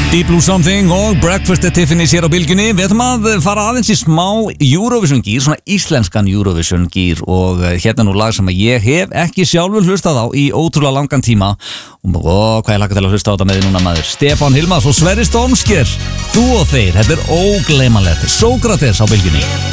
Deep Blue Something og Breakfast at Tiffany's hér á bylgjunni. Við ætlum að fara aðeins í smá Eurovision gír, svona íslenskan Eurovision gír, og hérna nú lag sem ég hef ekki sjálfur hlustað á í ótrúlega langan tíma og hvað ég laka til að hlusta á þetta með því núna, maður. Stefán Hilmars og Sverrir Stormsker, Þú og þeir, þetta er ógleymanlegt. Sókrates á bylgjunni.